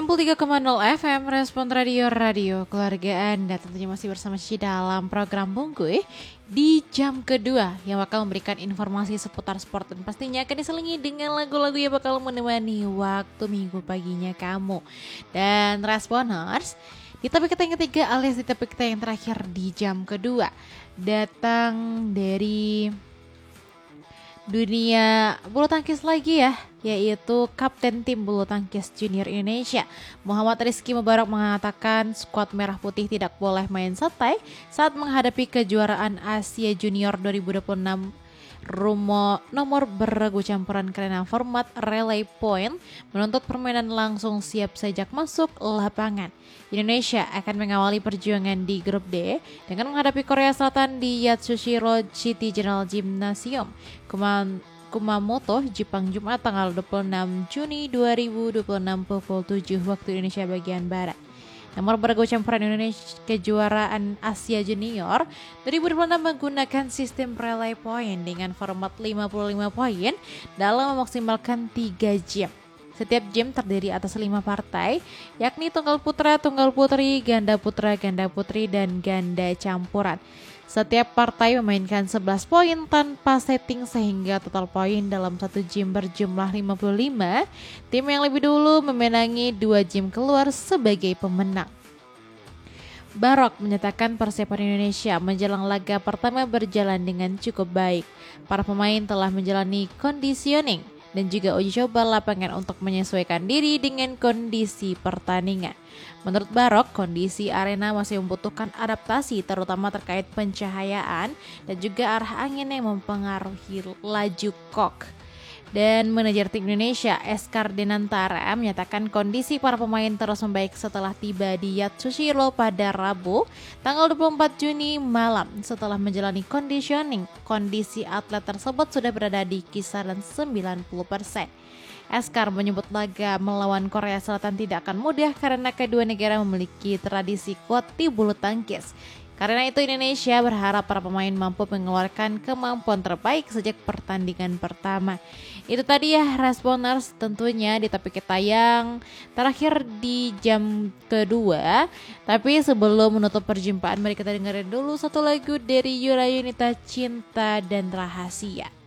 63,0 FM Respon Radio keluarga Anda. Tentunya masih bersama Cici dalam program Bungkuy di jam kedua yang bakal memberikan informasi seputar sport dan pastinya akan diselingi dengan lagu-lagu yang bakal menemani waktu minggu paginya kamu. Dan Responers, di topik kita yang ketiga alias di topik kita yang terakhir di jam kedua datang dari dunia bulu tangkis lagi ya, yaitu Kapten Tim Bulu Tangkis Junior Indonesia Muhammad Rizky Mubarak mengatakan skuad merah putih tidak boleh main santai saat menghadapi kejuaraan Asia Junior 2026 nomor beregu campuran karena format relay point menuntut permainan langsung siap sejak masuk lapangan. Indonesia akan mengawali perjuangan di grup D dengan menghadapi Korea Selatan di Yatsushiro City General Gymnasium Kumamoto, Jepang, Jumat tanggal 26 Juni 2026 pukul 7 waktu Indonesia bagian Barat. Nomor beregu campuran Indonesia kejuaraan Asia Junior 2026 menggunakan sistem relay point dengan format 55 poin dalam memaksimalkan 3 jam. Setiap jam terdiri atas 5 partai, yakni tunggal putra, tunggal putri, ganda putra, ganda putri, dan ganda campuran. Setiap partai memainkan 11 poin tanpa setting sehingga total poin dalam satu gym berjumlah 55. Tim yang lebih dulu memenangi 2 gym keluar sebagai pemenang. Barok menyatakan persiapan Indonesia menjelang laga pertama berjalan dengan cukup baik. Para pemain telah menjalani conditioning dan juga uji coba lapangan untuk menyesuaikan diri dengan kondisi pertandingan. Menurut Barok, kondisi arena masih membutuhkan adaptasi terutama terkait pencahayaan dan juga arah angin yang mempengaruhi laju kok. Dan manajer tim Indonesia Eskar Denantara menyatakan kondisi para pemain terus membaik setelah tiba di Yatsushiro pada Rabu tanggal 24 Juni malam. Setelah menjalani conditioning, kondisi atlet tersebut sudah berada di kisaran 90%. Eskar menyebut laga melawan Korea Selatan tidak akan mudah karena kedua negara memiliki tradisi kuat di bulu tangkis. Karena itu Indonesia berharap para pemain mampu mengeluarkan kemampuan terbaik sejak pertandingan pertama. Itu tadi ya Responers, tentunya di topik kita yang terakhir di jam kedua. Tapi sebelum menutup perjumpaan, mari kita dengerin dulu satu lagu dari Yura Yunita, Cinta dan Rahasia.